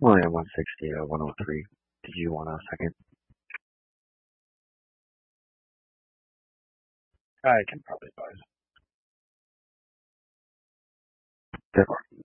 Only at 160 or 103. Did you want a second? I can probably buy it.